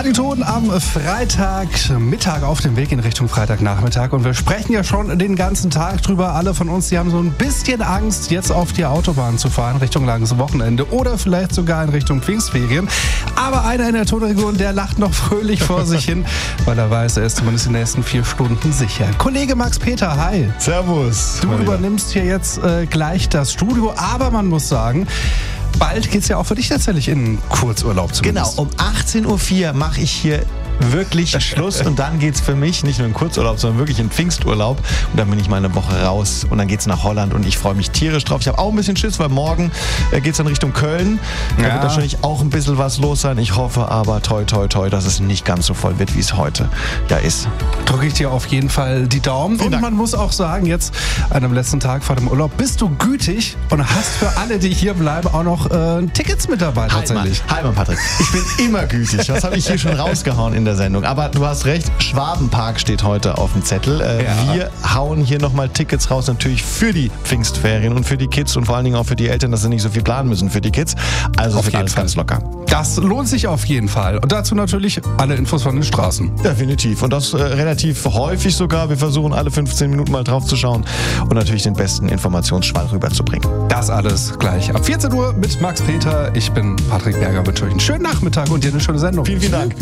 Radio-Ton am Freitagmittag auf dem Weg in Richtung Freitagnachmittag. Und wir sprechen ja schon den ganzen Tag drüber. Alle von uns, die haben so ein bisschen Angst, jetzt auf die Autobahn zu fahren, Richtung langes Wochenende oder vielleicht sogar in Richtung Pfingstferien. Aber einer in der Tonregion, der lacht noch fröhlich vor sich hin, weil er weiß, er ist zumindest die nächsten 4 Stunden sicher. Kollege Max Peter, hi. Servus. Du übernimmst hier jetzt gleich das Studio, aber man muss sagen, bald geht's ja auch für dich tatsächlich in Kurzurlaub zumindest. Genau, um 18.04 Uhr mache ich hier wirklich Schluss und dann geht's für mich nicht nur in Kurzurlaub, sondern wirklich in Pfingsturlaub und dann bin ich mal eine Woche raus und dann geht's nach Holland und ich freue mich tierisch drauf. Ich habe auch ein bisschen Schiss, weil morgen geht's dann Richtung Köln. Da wird wahrscheinlich auch ein bisschen was los sein. Ich hoffe aber, toi, toi, toi, dass es nicht ganz so voll wird, wie es heute ja ist. Drücke ich dir auf jeden Fall die Daumen. Und man muss auch sagen, jetzt an dem letzten Tag vor dem Urlaub bist du gütig und hast für alle, die hier bleiben, auch noch Tickets mit dabei tatsächlich. Halt mal, Patrick. Ich bin immer gütig. Was habe ich hier schon rausgehauen in der Sendung? Aber du hast recht, Schwabenpark steht heute auf dem Zettel. Wir hauen hier nochmal Tickets raus, natürlich für die Pfingstferien und für die Kids und vor allen Dingen auch für die Eltern, dass sie nicht so viel planen müssen für die Kids. Also auf wird alles ganz locker. Das lohnt sich auf jeden Fall. Und dazu natürlich alle Infos von den Straßen. Definitiv. Und das relativ häufig sogar. Wir versuchen alle 15 Minuten mal drauf zu schauen und natürlich den besten Informationsschwall rüberzubringen. Das alles gleich ab 14 Uhr mit Max Peter. Ich bin Patrick Berger. Wünsche euch einen schönen Nachmittag und dir eine schöne Sendung. Vielen, vielen Dank.